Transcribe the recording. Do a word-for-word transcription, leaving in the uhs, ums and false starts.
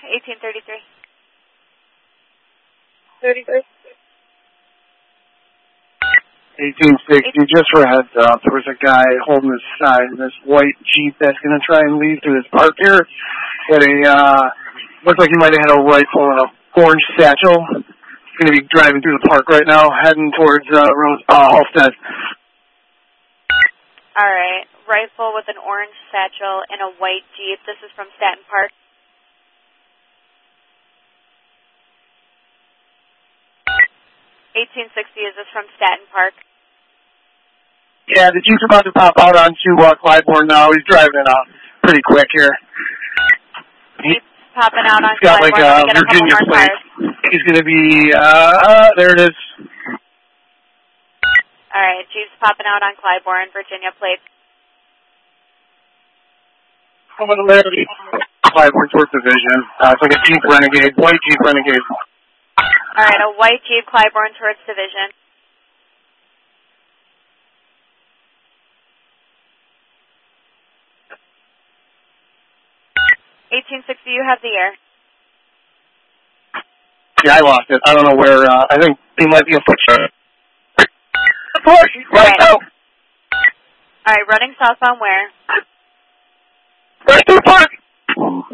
eighteen thirty-three. thirty-three. eighteen sixty, just for a heads up, there was a guy holding his side in this white Jeep that's going to try and leave through this park here. Had a, uh, looks like he might have had a rifle and an orange satchel. He's going to be driving through the park right now, heading towards, uh, Rose, uh, Halstead. Alright, rifle with an orange satchel and a white Jeep. This is from Staten Park. eighteen sixty, is this from Staten Park? Yeah, the Jeep's about to pop out onto uh, Clybourne now. He's driving it out pretty quick here. He's popping out on He's got like a get Virginia a plate. He's going to be, uh, uh, there it is. Alright, Jeep's popping out on Clybourne, Virginia plate. Clybourne Tourist Division. Uh, it's like a Jeep Renegade, white Jeep Renegade. Alright, a white Jeep Clybourne Tourist Division. eighteen sixty, you have the air. Yeah, I lost it. I don't know where, uh, I think he might be a foot. Push! Right Alright. out! Alright, running southbound where?